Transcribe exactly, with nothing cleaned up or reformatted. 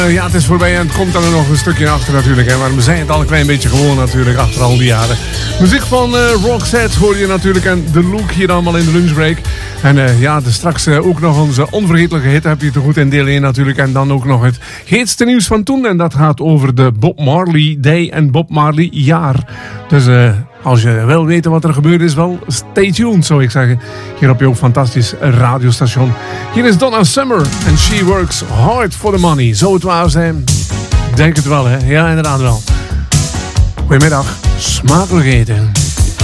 Uh, ja, het is voorbij en het komt dan er nog een stukje achter natuurlijk. Hè. Maar we zijn het al een klein beetje gewoon natuurlijk achter al die jaren. Muziek van uh, Roxette hoor je natuurlijk en The Look hier allemaal in de lunchbreak. En uh, ja, dus straks uh, ook nog onze onvergetelijke hit heb je te goed in deel één natuurlijk. En dan ook nog het heetste nieuws van toen. En dat gaat over de Bob Marley Day en Bob Marley jaar. Dus uh, als je wil weten wat er gebeurd is, wel stay tuned zou ik zeggen. Hier op jouw fantastisch radiostation. Hier is Donna Summer en She Works Hard for the Money. Zou het waar zijn? Denk het wel, hè? Ja, inderdaad wel. Goedemiddag, smakelijk eten.